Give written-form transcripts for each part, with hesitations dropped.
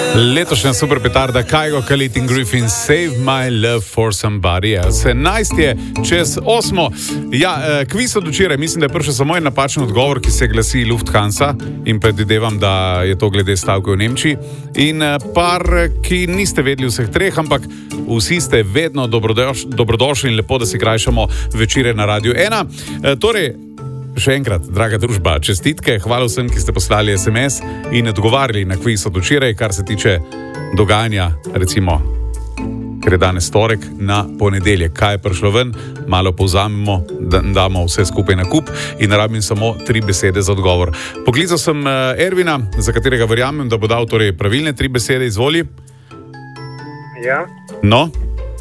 Letošnja super petarda Kygo, Khalid in Griffin, Save My Love for Somebody Else. 11 je čez 8. Ja, kviz od včeraj, mislim, da je prišel samo en napačen odgovor, ki se glasi Lufthansa in predvidevam, da je to glede stavke v Nemčiji. In par, ki niste vedeli vseh treh, ampak vsi ste vedno dobrodošli in lepo, da si krajšamo večere na Radiu 1. Torej, še enkrat, draga družba, čestitke, hvala vsem, ki ste poslali SMS in odgovarjali na kviz od včeraj, kar se tiče dogajanja, recimo, ker je danes torek, na ponedeljek. Kaj je prišlo ven, malo povzamemo, damo vse skupaj na kup in rabim samo 3 besede za odgovor. Poklical sem Ervina, za katerega verjamem, da bo dal torej pravilne 3 besede, izvoli. Ja. No?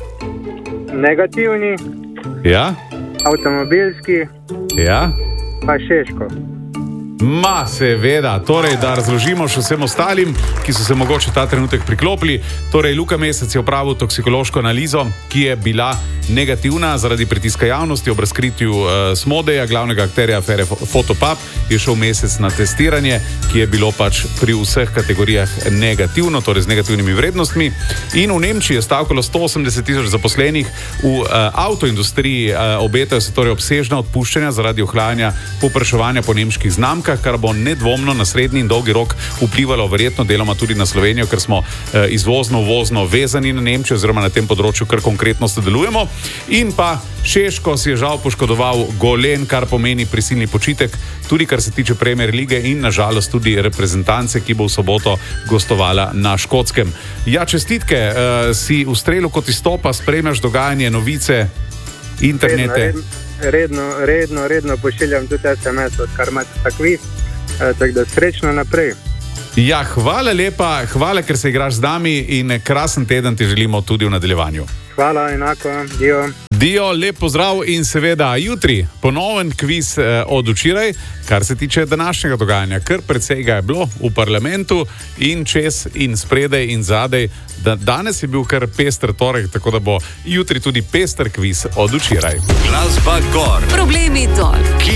Negativni. Ja? Avtomobilski. Ja? Pa Šeško. Ma, seveda, torej, da razložimo še vsem ostalim, ki so se mogoče ta trenutek priklopili. Torej, Luka Mesec je opravil toksikološko analizo, ki je bila negativna zaradi pritiska javnosti ob razkritju Smodeja, glavnega akterja afere Fotopub, je šel Mesec na testiranje, ki je bilo pač pri vseh kategorijah negativno, torej z negativnimi vrednostmi. In v Nemčiji je stavkalo 180.000 zaposlenih, v avtoindustriji obetajo se torej obsežna odpuščanja zaradi ohlajanja povpraševanja po nemških znamkah, kar bo nedvomno na srednji in dolgi rok vplivalo verjetno deloma tudi na Slovenijo, ker smo izvozno-uvozno vezani na Nemčijo oziroma na tem področju kar konkretno sodelujemo. In pa Šeško si je žal poškodoval golen, kar pomeni prisilni počitek, tudi kar se tiče Premier lige in nažalost tudi reprezentance, ki bo v soboto gostovala na Škotskem. Ja, čestitke, si v strelu kot izstopa, spremljaš dogajanje, novice, internete. Redno pošiljam tudi SMS, odkar imate ta kviz, tako da srečno naprej. Ja, hvala lepa, hvala, ker se igraš z nami in krasen teden ti želimo tudi v nadaljevanju. Hvala, enako, dio. Dio, lep pozdrav in seveda jutri ponoven kviz od včeraj, kar se tiče današnjega dogajanja. Kar precej ga je bilo v parlamentu in čez in spredaj in zadej. Danes je bil kar pester torek, tako da bo jutri tudi pester kviz od včeraj. Glasba gor. Problemi dol.